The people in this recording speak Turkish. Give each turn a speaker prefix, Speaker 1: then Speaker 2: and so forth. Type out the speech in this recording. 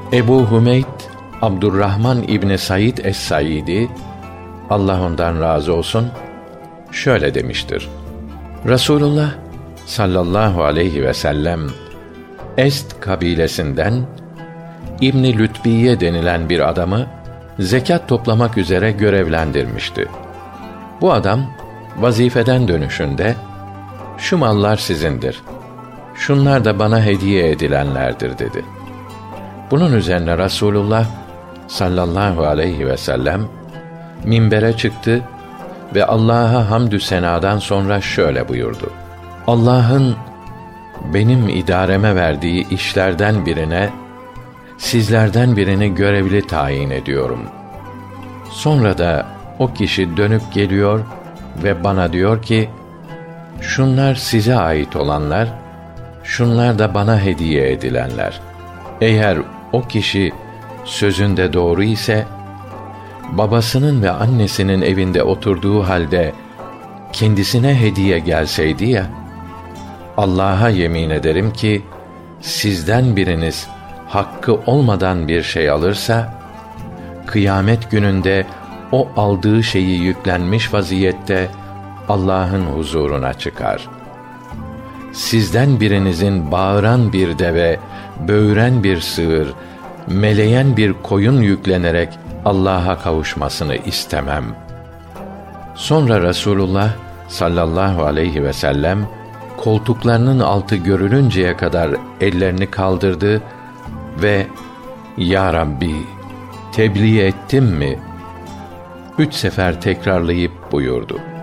Speaker 1: Ebu Hümeyd Abdurrahman İbni Said es-Saidi, Allah ondan razı olsun, şöyle demiştir: Resulullah sallallahu aleyhi ve sellem Est kabilesinden İbn-i Lütbiye denilen bir adamı zekat toplamak üzere görevlendirmişti. Bu adam vazifeden dönüşünde, şu mallar sizindir, şunlar da bana hediye edilenlerdir dedi. Bunun üzerine Resulullah sallallahu aleyhi ve sellem minbere çıktı ve Allah'a hamdü senadan sonra şöyle buyurdu: Allah'ın benim idareme verdiği işlerden birine, sizlerden birini görevli tayin ediyorum. Sonra da o kişi dönüp geliyor ve bana diyor ki, şunlar size ait olanlar, şunlar da bana hediye edilenler. Eğer o kişi sözünde doğru ise, babasının ve annesinin evinde oturduğu halde kendisine hediye gelseydi ya, Allah'a yemin ederim ki sizden biriniz hakkı olmadan bir şey alırsa, kıyamet gününde o aldığı şeyi yüklenmiş vaziyette Allah'ın huzuruna çıkar. Sizden birinizin bağıran bir deve, böğüren bir sığır, meleyen bir koyun yüklenerek Allah'a kavuşmasını istemem. Sonra Resulullah sallallahu aleyhi ve sellem koltuklarının altı görülünceye kadar ellerini kaldırdı ve Ya Rabbi, tebliğ ettim mi? 3 sefer tekrarlayıp buyurdu: